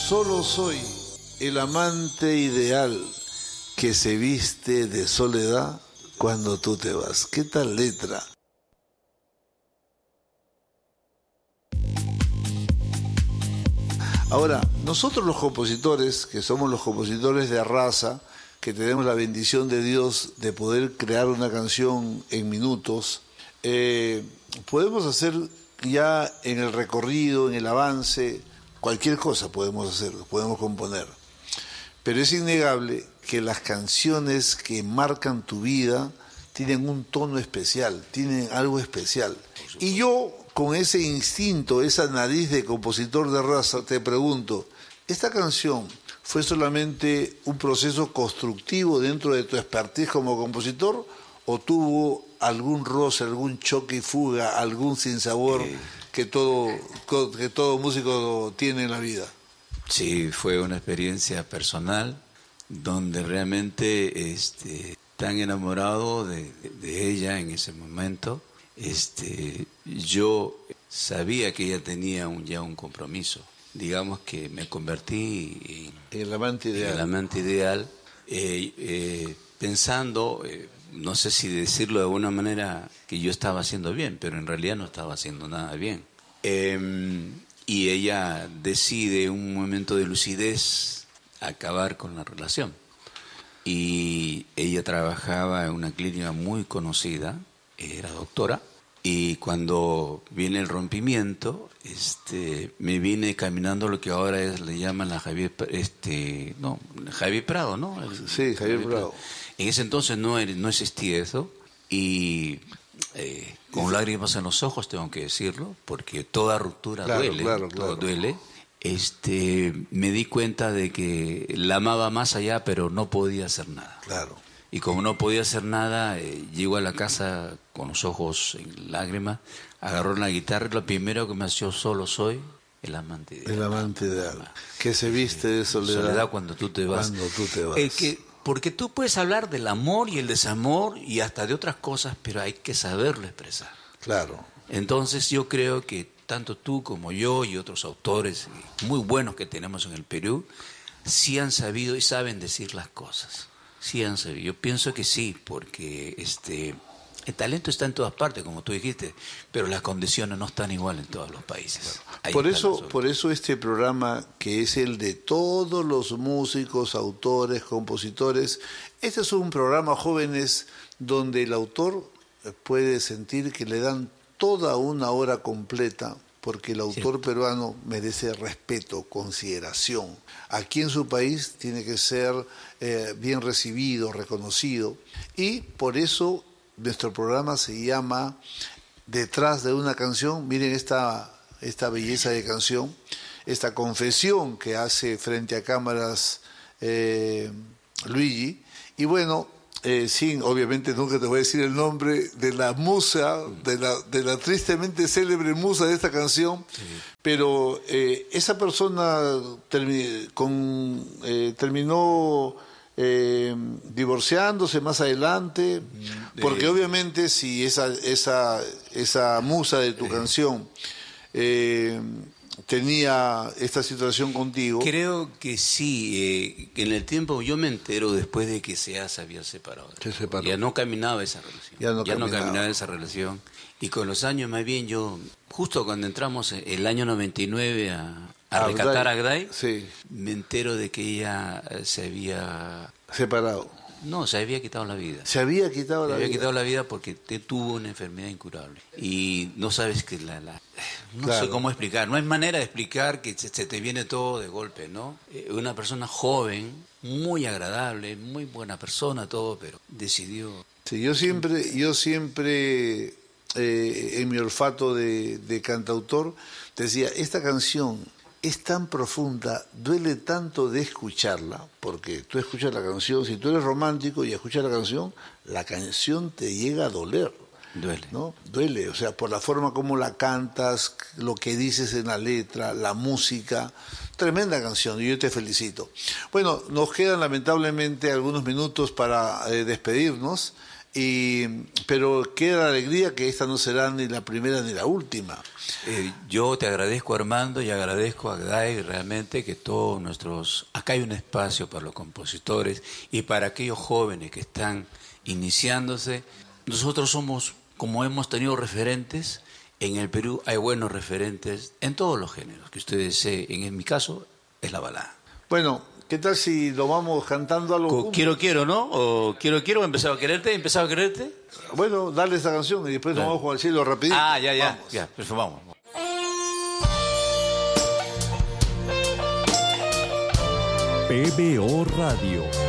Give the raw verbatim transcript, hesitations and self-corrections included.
Solo soy el amante ideal que se viste de soledad cuando tú te vas. ¿Qué tal letra? Ahora, nosotros los compositores, que somos los compositores de raza, que tenemos la bendición de Dios de poder crear una canción en minutos, eh, podemos hacer ya en el recorrido, en el avance, cualquier cosa podemos hacer, podemos componer. Pero es innegable que las canciones que marcan tu vida tienen un tono especial, tienen algo especial. Y yo, con ese instinto, esa nariz de compositor de raza, te pregunto, ¿esta canción fue solamente un proceso constructivo dentro de tu expertise como compositor o tuvo algún roce, algún choque y fuga, algún sinsabor eh, que todo, que todo músico tiene en la vida? Sí, fue una experiencia personal donde realmente este, tan enamorado de, de ella en ese momento, este, yo sabía que ella tenía un, ya un compromiso. Digamos que me convertí en el amante ideal, el amante ideal eh, eh, pensando, eh, no sé si decirlo de alguna manera, que yo estaba haciendo bien, pero en realidad no estaba haciendo nada bien. Eh, y ella decide, en un momento de lucidez, acabar con la relación. Y ella trabajaba en una clínica muy conocida, era doctora, y cuando viene el rompimiento, este, me vine caminando lo que ahora es, le llaman la Javier, este, no, Javier Prado, ¿no? El, sí, Javier, Javier Prado. Prado. En ese entonces no, no existía eso, y eh, con lágrimas en los ojos tengo que decirlo, porque toda ruptura claro, duele, claro, todo claro. duele. Este, me di cuenta de que la amaba más allá, pero no podía hacer nada. Claro. Y como no podía hacer nada, eh, llego a la casa con los ojos en lágrimas, agarró la guitarra y lo primero que me hacía, solo soy el amante ideal. El amante ideal, que se viste de soledad. Soledad cuando tú te vas. Cuando tú te vas. Eh, que, porque tú puedes hablar del amor y el desamor y hasta de otras cosas, pero hay que saberlo expresar. Claro. Entonces yo creo que tanto tú como yo y otros autores muy buenos que tenemos en el Perú, sí han sabido y saben decir las cosas. Sí han sabido. Yo pienso que sí, porque este, el talento está en todas partes, como tú dijiste, pero las condiciones no están igual en todos los países. Ahí por eso, por eso este programa, que es el de todos los músicos, autores, compositores, este es un programa, jóvenes, donde el autor puede sentir que le dan toda una hora completa, porque el autor sí. peruano merece respeto, consideración. Aquí en su país tiene que ser eh, bien recibido, reconocido, y por eso nuestro programa se llama Detrás de una canción. Miren esta, esta belleza de canción, esta confesión que hace frente a cámaras eh, Luigi, y bueno, Eh, sí, obviamente nunca te voy a decir el nombre de la musa, de la, de la tristemente célebre musa de esta canción, sí. pero eh, esa persona termi con, eh, terminó eh, divorciándose más adelante, de... porque obviamente si esa, esa, esa musa de tu sí. canción eh, tenía esta situación contigo. Creo que sí, eh, en el tiempo yo me entero después de que Seat se había separado. Se separó. Ya no caminaba esa relación. Ya no ya caminaba. no caminaba esa relación. Y con los años más bien yo, justo cuando entramos el año noventa y nueve a, a Agday. rescatar a Agday, sí. me entero de que ella se había... separado. No, se había quitado la vida. Se había quitado se la había vida. quitado la vida porque te tuvo una enfermedad incurable. Y no sabes que la... la no claro. sé cómo explicar. No hay manera de explicar que se, se te viene todo de golpe, ¿no? Eh, una persona joven, muy agradable, muy buena persona, todo, pero decidió... Sí, yo siempre, yo siempre eh, en mi olfato de, de cantautor decía, esta canción es tan profunda, duele tanto de escucharla, porque tú escuchas la canción, si tú eres romántico y escuchas la canción, la canción te llega a doler. Duele. ¿No? Duele, o sea, por la forma como la cantas, lo que dices en la letra, la música. Tremenda canción, y yo te felicito. Bueno, nos quedan lamentablemente algunos minutos para eh, despedirnos, Y, pero queda alegría que esta no será ni la primera ni la última. Eh, yo te agradezco, Armando, y agradezco a Gday realmente que todos nuestros... Acá hay un espacio para los compositores y para aquellos jóvenes que están iniciándose. Nosotros somos, como hemos tenido referentes, en el Perú hay buenos referentes en todos los géneros, que ustedes deseen. En mi caso, es la balada. Bueno, ¿qué tal si lo vamos cantando algo juntos? Quiero, quiero, ¿no? O quiero, quiero, empezaba a quererte, empezaba a quererte. Bueno, dale esta canción y después Claro. nos vamos con el cielo rapidito. Ah, ya, ya, Vamos. ya, pues vamos. P B O Radio.